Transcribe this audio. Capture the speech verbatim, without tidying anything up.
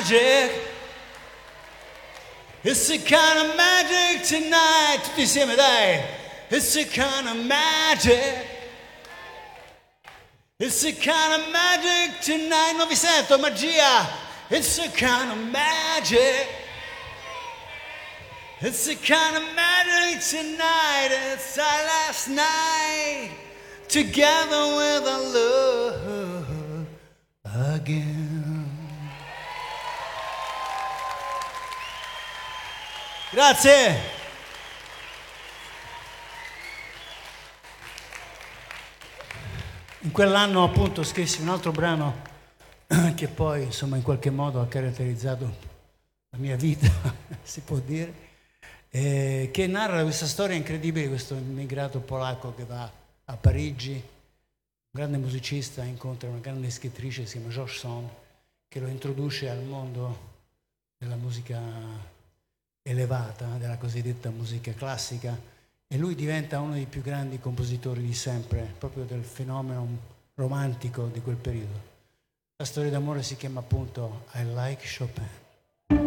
magic. It's the kind of magic tonight. Tutti insieme, dai. It's the kind of magic. It's the kind of magic tonight. Non vi sento, magia. It's the kind of magic. It's the kind of magic tonight. It's our last night together with our love again. Grazie. In quell'anno appunto scrissi un altro brano che poi insomma in qualche modo ha caratterizzato la mia vita, si può dire, eh, che narra questa storia incredibile di questo immigrato polacco che va a Parigi, un grande musicista, incontra una grande scrittrice, si chiama George Sand, che lo introduce al mondo della musica elevata, della cosiddetta musica classica, e lui diventa uno dei più grandi compositori di sempre, proprio del fenomeno romantico di quel periodo. La storia d'amore si chiama appunto I Like Chopin.